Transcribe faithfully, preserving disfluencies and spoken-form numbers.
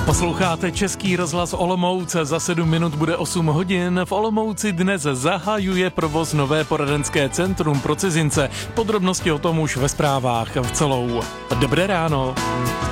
Posloucháte Český rozhlas Olomouc, za sedm minut bude osm hodin. V Olomouci dnes zahajuje provoz nové poradenské centrum pro cizince. Podrobnosti o tom už ve zprávách v celou. Dobré ráno.